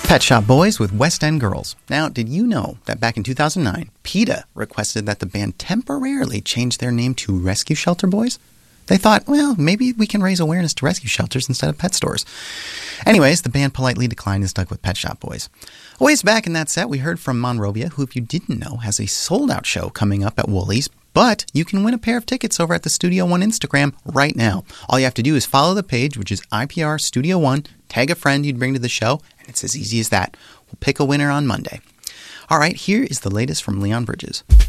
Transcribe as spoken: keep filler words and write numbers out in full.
Pet Shop Boys with West End Girls. Now, did you know that back in two thousand nine, PETA requested that the band temporarily change their name to Rescue Shelter Boys? They thought, well, maybe we can raise awareness to rescue shelters instead of pet stores. Anyways, the band politely declined and stuck with Pet Shop Boys. A ways back in that set, we heard from Monrovia, who, if you didn't know, has a sold-out show coming up at Woolies. But you can win a pair of tickets over at the Studio One Instagram right now. All you have to do is follow the page, which is I P R Studio One, tag a friend you'd bring to the show, and it's as easy as that. We'll pick a winner on Monday. All right, here is the latest from Leon Bridges.